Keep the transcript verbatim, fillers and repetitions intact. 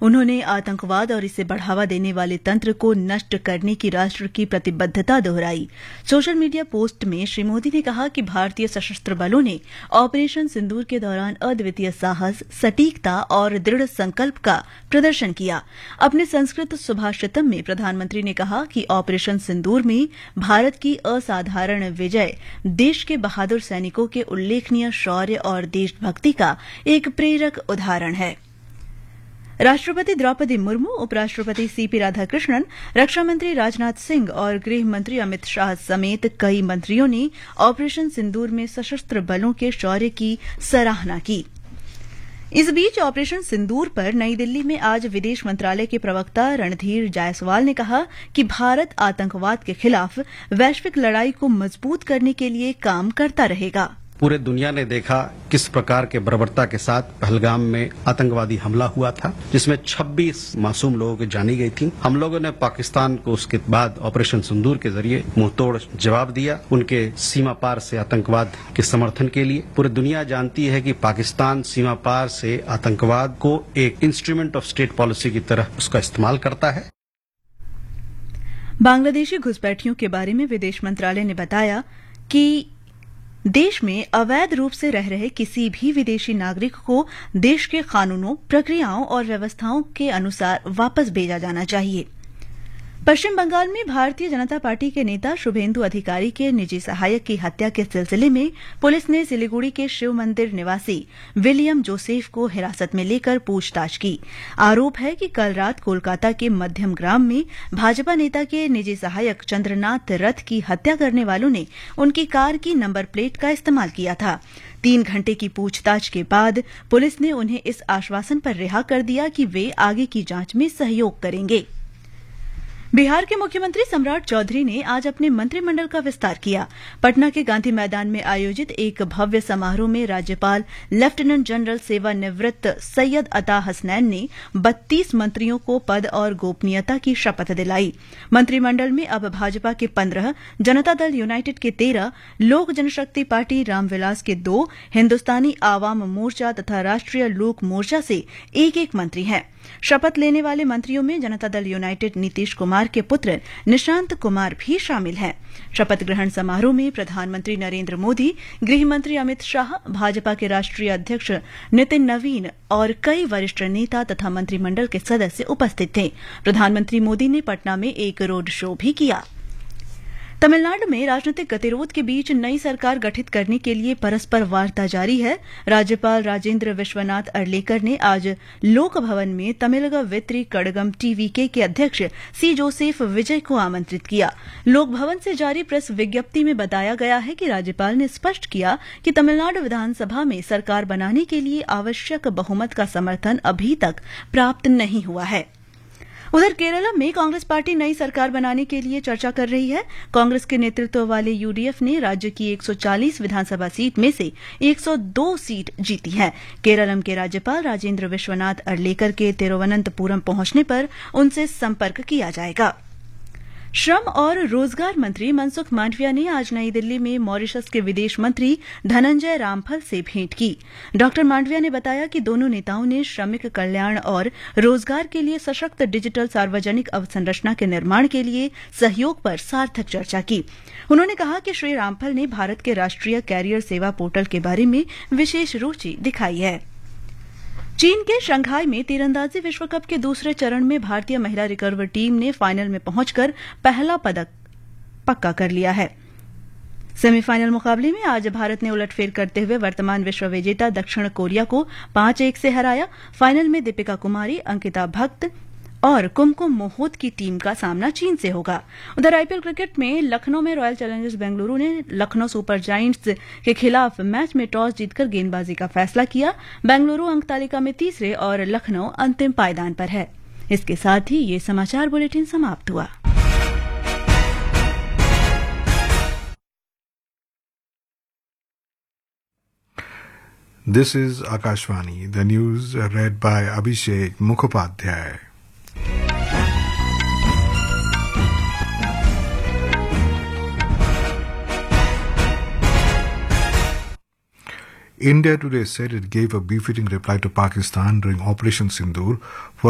उन्होंने आतंकवाद और इसे बढ़ावा देने वाले तंत्र को नष्ट करने की राष्ट्र की प्रतिबद्धता दोहराई। सोशल मीडिया पोस्ट में श्री मोदी ने कहा कि भारतीय सशस्त्र बलों ने ऑपरेशन सिंदूर के दौरान अद्वितीय साहस, सटीकता और दृढ़ संकल्प का प्रदर्शन किया। अपने संस्कृत सुभाषितम में प्रधानमंत्री ने कहा कि ऑपरेशन सिंदूर में भारत की असाधारण विजय देश के बहादुर सैनिकों के उल्लेखनीय शौर्य और देशभक्ति का एक प्रेरक उदाहरण है। राष्ट्रपति द्रौपदी मुर्मू, उपराष्ट्रपति सीपी राधाकृष्णन, रक्षा मंत्री राजनाथ सिंह और गृह मंत्री अमित शाह समेत कई मंत्रियों ने ऑपरेशन सिंदूर में सशस्त्र बलों के शौर्य की सराहना की। इस बीच ऑपरेशन सिंदूर पर नई दिल्ली में आज विदेश मंत्रालय के प्रवक्ता रणधीर जायसवाल ने कहा कि भारत आतंकवाद के खिलाफ वैश्विक लड़ाई को मजबूत करने के लिए काम करता रहेगा। पूरे दुनिया ने देखा किस प्रकार के बर्बरता के साथ पहलगाम में आतंकवादी हमला हुआ था, जिसमें छब्बीस मासूम लोगों की जानी गई थी। हम लोगों ने पाकिस्तान को उसके बाद ऑपरेशन सिंदूर के जरिए मुंहतोड़ जवाब दिया, उनके सीमा पार से आतंकवाद के समर्थन के लिए। पूरी दुनिया जानती है कि पाकिस्तान सीमा पार से आतंकवाद को एक इंस्ट्रूमेंट ऑफ स्टेट पॉलिसी की तरह उसका इस्तेमाल करता है। बांग्लादेशी घुसपैठियों के बारे में विदेश मंत्रालय ने बताया कि देश में अवैध रूप से रह रहे किसी भी विदेशी नागरिक को देश के कानूनों, प्रक्रियाओं और व्यवस्थाओं के अनुसार वापस भेजा जाना चाहिए। पश्चिम बंगाल में भारतीय जनता पार्टी के नेता शुभेंदु अधिकारी के निजी सहायक की हत्या के सिलसिले में पुलिस ने सिलीगुड़ी के शिव मंदिर निवासी विलियम जोसेफ को हिरासत में लेकर पूछताछ की। आरोप है कि कल रात कोलकाता के मध्यम ग्राम में भाजपा नेता के निजी सहायक चंद्रनाथ रथ की हत्या करने वालों ने उनकी कार की नंबर प्लेट का इस्तेमाल किया था। तीन घंटे की पूछताछ के बाद पुलिस ने उन्हें इस आश्वासन पर रिहा कर दिया कि वे आगे की जांच में सहयोग करेंगे। बिहार के मुख्यमंत्री सम्राट चौधरी ने आज अपने मंत्रिमंडल का विस्तार किया। पटना के गांधी मैदान में आयोजित एक भव्य समारोह में राज्यपाल लेफ्टिनेंट जनरल सेवानिवृत्त सैयद अता हसनैन ने बत्तीस मंत्रियों को पद और गोपनीयता की शपथ दिलाई। मंत्रिमंडल में अब भाजपा के पंद्रह, जनता दल यूनाइटेड के तेरह, लोक जनशक्ति पार्टी रामविलास के दो, हिन्दुस्तानी आवाम मोर्चा तथा राष्ट्रीय लोक मोर्चा से एक एक मंत्री हैं। शपथ लेने वाले मंत्रियों में जनता दल यूनाइटेड नीतीश कुमार के पुत्र निशांत कुमार भी शामिल हैं। शपथ ग्रहण समारोह में प्रधानमंत्री नरेंद्र मोदी, गृह मंत्री अमित शाह, भाजपा के राष्ट्रीय अध्यक्ष नितिन नवीन और कई वरिष्ठ नेता तथा मंत्रिमंडल के सदस्य उपस्थित थे। प्रधानमंत्री मोदी ने पटना में एक रोड शो भी किया। तमिलनाडु में राजनीतिक गतिरोध के बीच नई सरकार गठित करने के लिए परस्पर वार्ता जारी है। राज्यपाल राजेंद्र विश्वनाथ अर्लेकर ने आज लोक भवन में तमिलग वित्री कड़गम टीवीके के अध्यक्ष सी जोसेफ विजय को आमंत्रित किया। लोक भवन से जारी प्रेस विज्ञप्ति में बताया गया है कि राज्यपाल ने स्पष्ट किया कि तमिलनाडु विधानसभा में सरकार बनाने के लिए आवश्यक बहुमत का समर्थन अभी तक प्राप्त नहीं हुआ है। उधर केरला में कांग्रेस पार्टी नई सरकार बनाने के लिए चर्चा कर रही है। कांग्रेस के नेतृत्व वाले यूडीएफ ने राज्य की एक सौ चालीस विधानसभा सीट में से एक सौ दो सीट जीती है। केरलम के राज्यपाल राजेंद्र विश्वनाथ अर्लेकर के तिरुवनंतपुरम पहुंचने पर उनसे संपर्क किया जाएगा। श्रम और रोजगार मंत्री मनसुख मांडविया ने आज नई दिल्ली में मॉरिशस के विदेश मंत्री धनंजय रामफल से भेंट की। डॉक्टर मांडविया ने बताया कि दोनों नेताओं ने श्रमिक कल्याण और रोजगार के लिए सशक्त डिजिटल सार्वजनिक अवसंरचना के निर्माण के लिए सहयोग पर सार्थक चर्चा की। उन्होंने कहा कि श्री रामफल ने भारत के राष्ट्रीय कैरियर सेवा पोर्टल के बारे में विशेष रुचि दिखाई है। चीन के शंघाई में तीरंदाजी विश्व कप के दूसरे चरण में भारतीय महिला रिकर्व टीम ने फाइनल में पहुंचकर पहला पदक पक्का कर लिया है। सेमीफाइनल मुकाबले में आज भारत ने उलटफेर करते हुए वर्तमान विश्व विजेता दक्षिण कोरिया को पांच एक से हराया। फाइनल में दीपिका कुमारी, अंकिता भक्त और कुमकुम मोहोत की टीम का सामना चीन से होगा। उधर आईपीएल क्रिकेट में लखनऊ में रॉयल चैलेंजर्स बेंगलुरू ने लखनऊ सुपर जायंट्स के खिलाफ मैच में टॉस जीतकर गेंदबाजी का फैसला किया। बेंगलुरू अंक तालिका में तीसरे और लखनऊ अंतिम पायदान पर है। इसके साथ ही ये समाचार बुलेटिन समाप्त हुआ। This is Akashvani, the news read by Abhishek Mukhopadhyay. India today said it gave a befitting reply to Pakistan during Operation Sindoor for